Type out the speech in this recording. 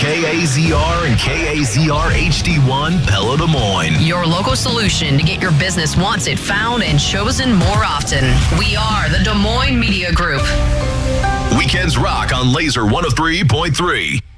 KAZR and KAZR HD1 Pella Des Moines. Your local solution to get your business once it found and chosen more often. We are the Des Moines Media Group. Weekends rock on Laser 103.3.